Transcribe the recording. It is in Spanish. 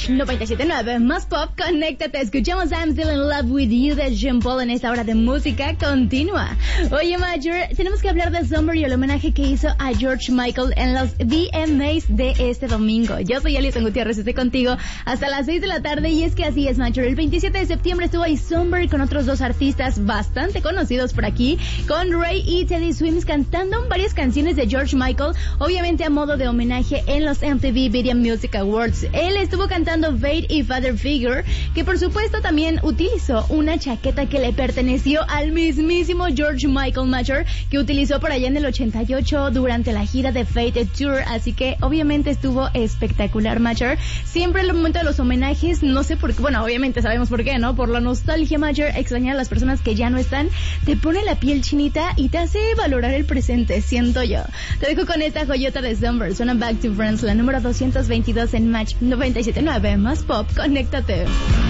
Match 97.9, más pop, conéctate. Escuchamos I'm Still in Love with You de Jean Paul en esta hora de música continua. Oye, Major, tenemos que hablar de Summer y el homenaje que hizo a George Michael en los VMAs de este domingo. Yo soy Alison Gutiérrez, estoy contigo hasta las 6 de la tarde y es que así es, Major. El 27 de septiembre estuvo ahí Summer con otros dos artistas bastante conocidos por aquí, con Ray y Teddy Swims cantando varias canciones de George Michael, obviamente a modo de homenaje en los MTV Video Music Awards. Él estuvo cantando Fate y Father Figure, que por supuesto también utilizó una chaqueta que le perteneció al mismísimo George Michael, Major, que utilizó por allá en el 88 durante la gira de Fate Tour, así que obviamente estuvo espectacular, Major. Siempre en el momento de los homenajes, no sé por qué, bueno, obviamente sabemos por qué, ¿no? Por la nostalgia, Major, extrañar a las personas que ya no están, te pone la piel chinita y te hace valorar el presente, siento yo. Te dejo con esta joyota de Summer, suena Back to Friends, la número 222 en Match 97.9, más pop, conéctate.